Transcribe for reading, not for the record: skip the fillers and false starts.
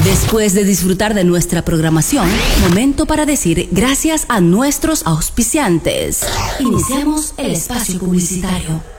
Después de disfrutar de nuestra programación, momento para decir gracias a nuestros auspiciantes. Iniciamos el espacio publicitario.